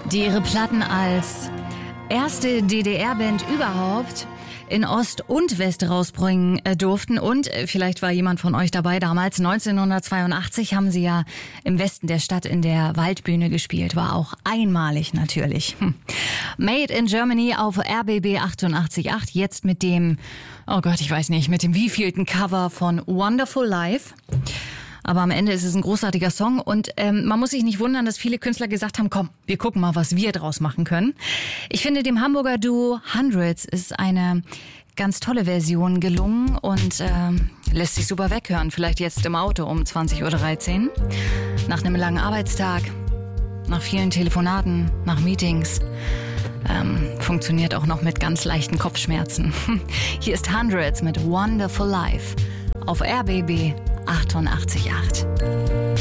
die ihre Platten als erste DDR-Band überhaupt in Ost und West rausbringen durften. Und vielleicht war jemand von euch dabei damals. 1982 haben sie ja im Westen der Stadt in der Waldbühne gespielt. War auch einmalig natürlich. Made in Germany auf RBB 88.8. Jetzt mit dem, oh Gott, ich weiß nicht, mit dem wievielten Cover von Wonderful Life. Aber am Ende ist es ein großartiger Song und man muss sich nicht wundern, dass viele Künstler gesagt haben, komm, wir gucken mal, was wir draus machen können. Ich finde, dem Hamburger Duo Hundreds ist eine ganz tolle Version gelungen und lässt sich super weghören. Vielleicht jetzt im Auto um 20.13 Uhr, nach einem langen Arbeitstag, nach vielen Telefonaten, nach Meetings. Funktioniert auch noch mit ganz leichten Kopfschmerzen. Hier ist Hundreds mit Wonderful Life auf RBB 88.8.